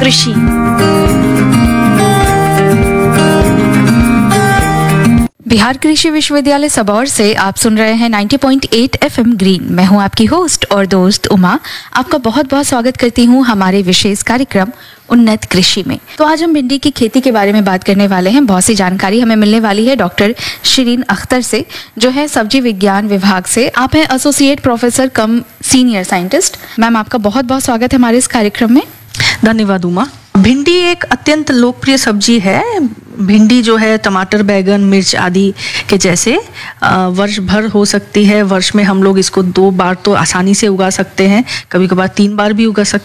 कृषि। बिहार कृषि विश्वविद्यालय सबौर से आप सुन रहे हैं 90.8 FM ग्रीन। मैं हूं आपकी होस्ट और दोस्त उमा। आपका बहुत बहुत स्वागत करती हूं हमारे विशेष कार्यक्रम उन्नत कृषि में। तो आज हम भिंडी की खेती के बारे में बात करने वाले हैं। बहुत सी जानकारी हमें मिलने वाली है डॉक्टर शिरीन अख्तर से, जो है सब्जी विज्ञान विभाग से। आप हैं एसोसिएट प्रोफेसर कम सीनियर साइंटिस्ट। मैम, आपका बहुत बहुत स्वागत है हमारे इस कार्यक्रम में। धन्यवाद उमा। भिंडी एक अत्यंत लोकप्रिय सब्जी है। भिंडी जो है टमाटर, बैगन, मिर्च आदि के जैसे वर्ष भर हो सकती है। वर्ष में हम लोग इसको 2 बार तो आसानी से उगा सकते हैं, कभी कभार 3 बार भी उगा सकते हैं।